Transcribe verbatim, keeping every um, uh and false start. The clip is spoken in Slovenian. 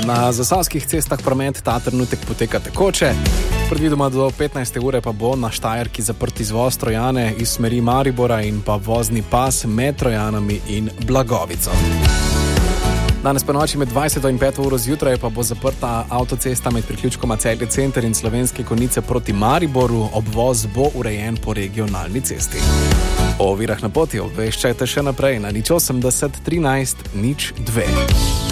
Na zasavskih cestah promet ta trenutek poteka tekoče. Predvidoma do petnajste ure pa bo na Štajerki zaprt izvoz Trojane iz smeri Maribora in pa vozni pas med Trojanami in Blagovico. Danes po noči med dvajseto in peto uro zjutraj pa bo zaprta avtocesta med priključkoma Celje Center in Slovenske Konjice proti Mariboru, obvoz bo urejen po regionalni cesti. O ovirah na poti obveščajte še naprej na nič osemdeset trinajst nič dve.